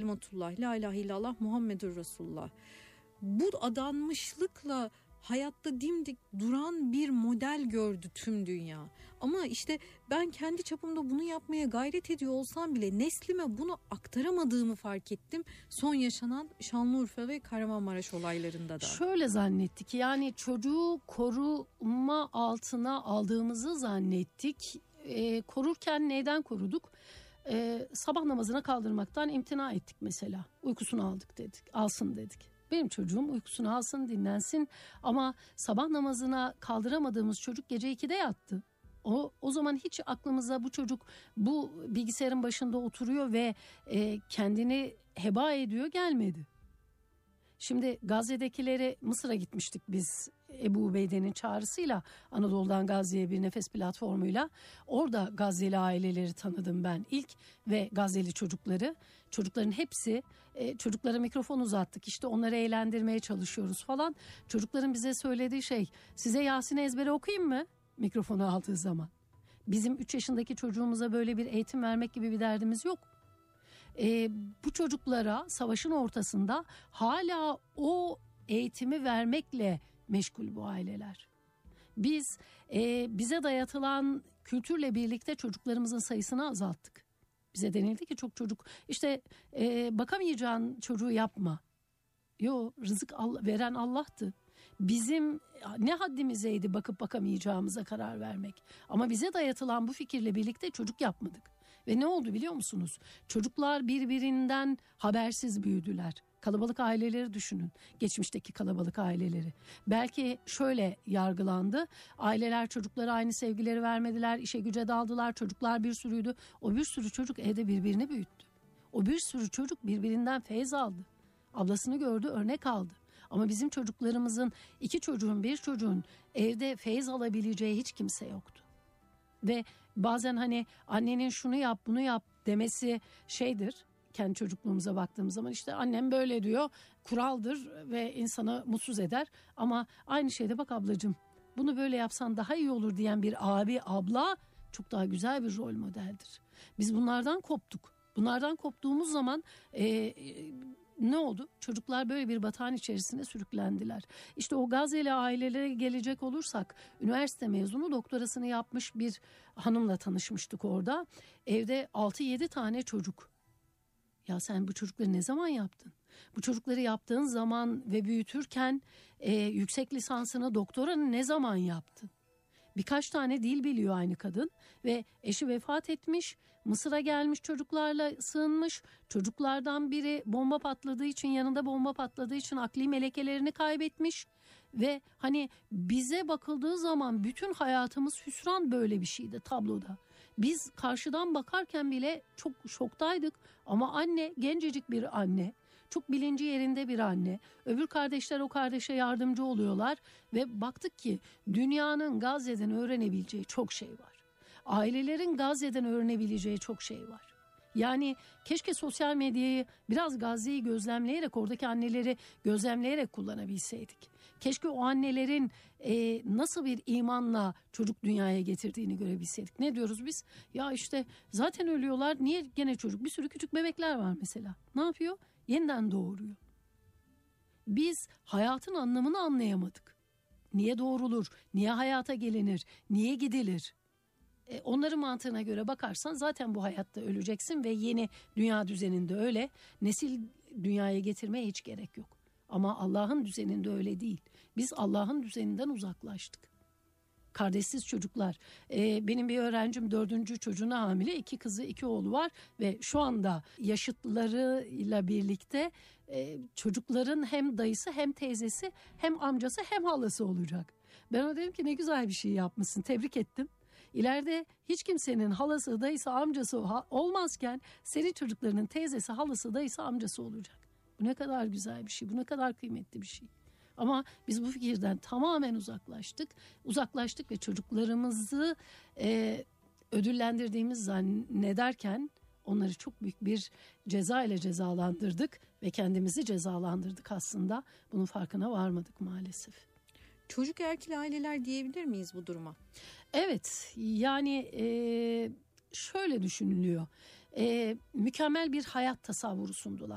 kelimatullah, la ilahe illallah Muhammedur Resulullah. Bu adanmışlıkla hayatta dimdik duran bir model gördü tüm dünya. Ama işte ben kendi çapımda bunu yapmaya gayret ediyor olsam bile neslime bunu aktaramadığımı fark ettim. Son yaşanan Şanlıurfa ve Kahramanmaraş olaylarında da. Şöyle zannettik, yani çocuğu koruma altına aldığımızı zannettik. Korurken neyden koruduk? Sabah namazına kaldırmaktan imtina ettik mesela. Uykusunu aldık dedik, alsın dedik. Benim çocuğum uykusunu alsın, dinlensin, ama sabah namazına kaldıramadığımız çocuk gece 2'de yattı. O zaman hiç aklımıza bu çocuk bu bilgisayarın başında oturuyor ve kendini heba ediyor gelmedi. Şimdi Gazze'dekileri, Mısır'a gitmiştik biz Ebu Ubeyde'nin çağrısıyla, Anadolu'dan Gazze'ye bir nefes platformuyla. Orada Gazze'li aileleri tanıdım ben ilk ve Gazze'li çocukları. Çocukların hepsi, çocuklara mikrofon uzattık, işte onları eğlendirmeye çalışıyoruz falan. Çocukların bize söylediği şey, size Yasin ezbere okuyayım mı? Mikrofonu aldığı zaman. Bizim 3 yaşındaki çocuğumuza böyle bir eğitim vermek gibi bir derdimiz yok. Bu çocuklara savaşın ortasında hala o eğitimi vermekle meşgul bu aileler. Biz bize dayatılan kültürle birlikte çocuklarımızın sayısını azalttık. Bize denildi ki çok çocuk, işte bakamayacağın çocuğu yapma. Yo, rızık veren Allah'tı. Bizim ne haddimizeydi bakıp bakamayacağımıza karar vermek. Ama bize dayatılan bu fikirle birlikte çocuk yapmadık. Ve ne oldu biliyor musunuz? Çocuklar birbirinden habersiz büyüdüler. Kalabalık aileleri düşünün. Geçmişteki kalabalık aileleri. Belki şöyle yargılandı. Aileler çocuklara aynı sevgileri vermediler. İşe güce daldılar. Çocuklar bir sürüydü. O bir sürü çocuk evde birbirini büyüttü. O bir sürü çocuk birbirinden feyz aldı. Ablasını gördü, örnek aldı. Ama bizim çocuklarımızın, 2 çocuğun, 1 çocuğun evde feyz alabileceği hiç kimse yoktu. Ve bazen hani annenin şunu yap bunu yap demesi şeydir, kendi çocukluğumuza baktığımız zaman işte annem böyle diyor, kuraldır ve insanı mutsuz eder. Ama aynı şeyde bak ablacığım, bunu böyle yapsan daha iyi olur diyen bir abi, abla çok daha güzel bir rol modeldir. Biz bunlardan koptuk. Bunlardan koptuğumuz zaman ne oldu? Çocuklar böyle bir batağın içerisine sürüklendiler. İşte o Gazze'li ailelere gelecek olursak, üniversite mezunu, doktorasını yapmış bir hanımla tanışmıştık orada. Evde 6-7 tane çocuk. Ya sen bu çocukları ne zaman yaptın? Bu çocukları yaptığın zaman ve büyütürken yüksek lisansını, doktoranı ne zaman yaptın? Birkaç tane dil biliyor aynı kadın ve eşi vefat etmiş, Mısır'a gelmiş, çocuklarla sığınmış. Çocuklardan biri bomba patladığı için, yanında bomba patladığı için akli melekelerini kaybetmiş. Ve hani bize bakıldığı zaman bütün hayatımız hüsran böyle bir şeydi tabloda. Biz karşıdan bakarken bile çok şoktaydık, ama anne, gencecik bir anne, çok bilinci yerinde bir anne. Öbür kardeşler o kardeşe yardımcı oluyorlar ve baktık ki dünyanın Gazze'den öğrenebileceği çok şey var. Ailelerin Gazze'den öğrenebileceği çok şey var. Yani keşke sosyal medyayı biraz Gazze'yi gözlemleyerek, oradaki anneleri gözlemleyerek kullanabilseydik. Keşke o annelerin nasıl bir imanla çocuk dünyaya getirdiğini görebilseydik. Ne diyoruz biz? Ya işte zaten ölüyorlar, niye gene çocuk? Bir sürü küçük bebekler var mesela. Ne yapıyor? Yeniden doğuruyor. Biz hayatın anlamını anlayamadık. Niye doğrulur? Niye hayata gelinir? Niye gidilir? Onların mantığına göre bakarsan zaten bu hayatta öleceksin ve yeni dünya düzeninde öyle. Nesil dünyaya getirmeye hiç gerek yok. Ama Allah'ın düzeninde öyle değil. Biz Allah'ın düzeninden uzaklaştık. Kardeşsiz çocuklar. Benim bir öğrencim 4. çocuğuna hamile, 2 kızı 2 oğlu var ve şu anda yaşıtlarıyla birlikte çocukların hem dayısı hem teyzesi hem amcası hem halası olacak. Ben ona dedim ki ne güzel bir şey yapmışsın, tebrik ettim. İleride hiç kimsenin halası, dayısı, amcası olmazken senin çocuklarının teyzesi, halası, dayısı, amcası olacak. Bu ne kadar güzel bir şey, bu ne kadar kıymetli bir şey. Ama biz bu fikirden tamamen uzaklaştık ve çocuklarımızı ödüllendirdiğimiz zannederken onları çok büyük bir ceza ile cezalandırdık ve kendimizi cezalandırdık aslında. Bunun farkına varmadık maalesef. Çocuk erkil aileler diyebilir miyiz bu duruma? Evet, yani şöyle düşünülüyor. Mükemmel bir hayat tasavvuru sundular.